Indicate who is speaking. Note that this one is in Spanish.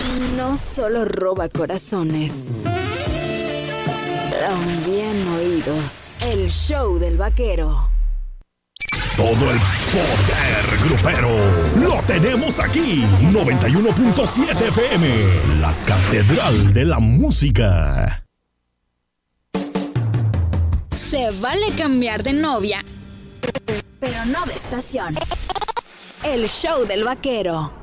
Speaker 1: No solo roba corazones, también oídos. El show del vaquero.
Speaker 2: Todo el poder grupero lo tenemos aquí. 91.7 FM, la catedral de la música.
Speaker 3: Se vale cambiar de novia,
Speaker 1: pero no de estación. El show del vaquero.